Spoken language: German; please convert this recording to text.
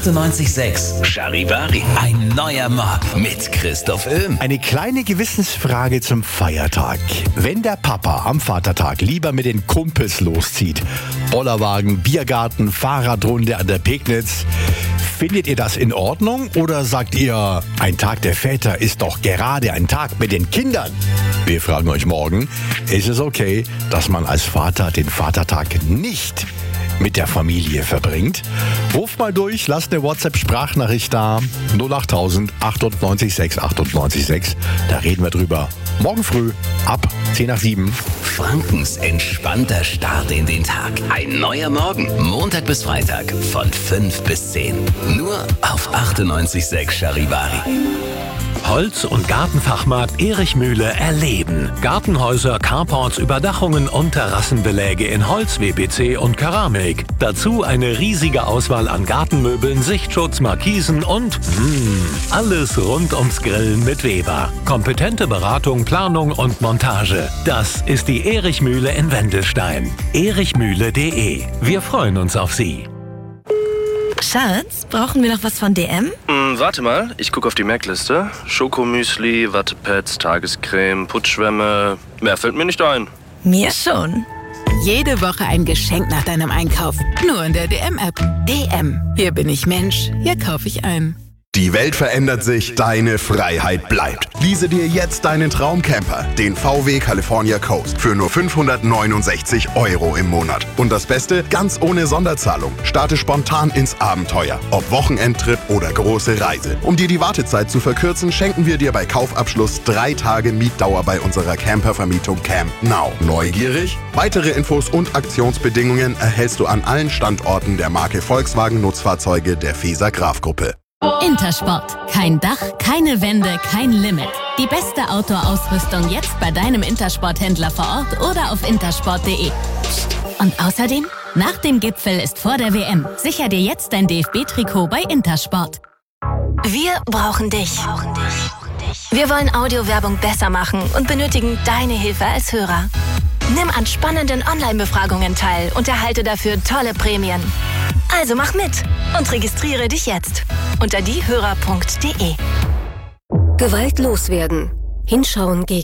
98.6 Charivari. Ein neuer Morgen mit Christoph Öhm. Eine kleine Gewissensfrage zum Feiertag. Wenn der Papa am Vatertag lieber mit den Kumpels loszieht, Bollerwagen, Biergarten, Fahrradrunde an der Pegnitz, findet ihr das in Ordnung oder sagt ihr, ein Tag der Väter ist doch gerade ein Tag mit den Kindern? Wir fragen euch morgen, ist es okay, dass man als Vater den Vatertag nicht mit der Familie verbringt? Ruft mal durch, lasst eine WhatsApp-Sprachnachricht da. 08000 98 6 98 6. Da reden wir drüber. Morgen früh ab 10 nach 7. Frankens entspannter Start in den Tag. Ein neuer Morgen. Montag bis Freitag von 5 bis 10. Nur auf 98.6 Charivari. Holz- und Gartenfachmarkt Erich Mühle erleben. Gartenhäuser, Carports, Überdachungen und Terrassenbeläge in Holz, WPC und Keramik. Dazu eine riesige Auswahl an Gartenmöbeln, Sichtschutz, Markisen und alles rund ums Grillen mit Weber. Kompetente Beratung, Planung und Montage. Das ist die Erich Mühle in Wendelstein. erichmühle.de. Wir freuen uns auf Sie. Schatz, brauchen wir noch was von DM? Warte mal, ich gucke auf die Merkliste. Schokomüsli, Wattepads, Tagescreme, Putzschwämme. Mehr fällt mir nicht ein. Mir schon. Jede Woche ein Geschenk nach deinem Einkauf. Nur in der DM-App. DM. Hier bin ich Mensch, hier kaufe ich ein. Die Welt verändert sich, deine Freiheit bleibt. Lease dir jetzt deinen Traumcamper, den VW California Coast, für nur 569 € im Monat. Und das Beste, ganz ohne Sonderzahlung. Starte spontan ins Abenteuer, ob Wochenendtrip oder große Reise. Um dir die Wartezeit zu verkürzen, schenken wir dir bei Kaufabschluss 3 Tage Mietdauer bei unserer Campervermietung Camp Now. Neugierig? Weitere Infos und Aktionsbedingungen erhältst du an allen Standorten der Marke Volkswagen Nutzfahrzeuge der Feser Graf Gruppe. Intersport. Kein Dach, keine Wände, kein Limit. Die beste Outdoor-Ausrüstung jetzt bei deinem Intersport-Händler vor Ort oder auf intersport.de. Und außerdem, nach dem Gipfel ist vor der WM. Sicher dir jetzt dein DFB-Trikot bei Intersport. Wir brauchen dich. Wir wollen Audiowerbung besser machen und benötigen deine Hilfe als Hörer. Nimm an spannenden Online-Befragungen teil und erhalte dafür tolle Prämien. Also mach mit und registriere dich jetzt unter diehörer.de. Gewalt loswerden. Hinschauen gegen